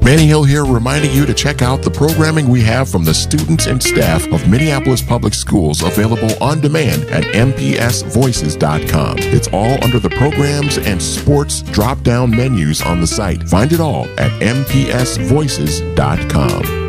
Manny Hill here, reminding you to check out the programming we have from the students and staff of Minneapolis Public Schools, available on demand at mpsvoices.com. It's all under the programs and sports drop-down menus on the site. Find it all at mpsvoices.com.